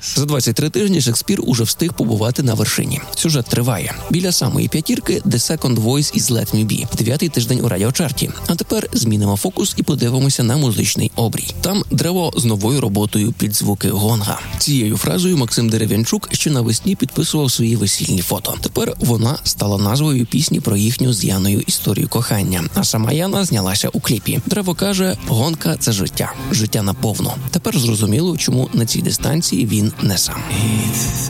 За 23 тижні Шекспір уже встиг побувати на вершині. Сюжет триває. Біля самої п'ятірки The Second Voice із Let Me Be. 9-й тиждень у радіочарті. А тепер змінимо фокус і подивимося на музичний обрій. Там древо з новою роботою під звуки гонга. Цією фразою Максим Дерев'янчук ще навесні підписував свої весільні фото. Тепер вона стала назвою пісні про їхню з Яною історію кохання. А сама Яна знялася у кліпі. Древо каже, гонка – це життя. Життя наповно. Тепер зрозуміло, чому на цій дистанції він не сам.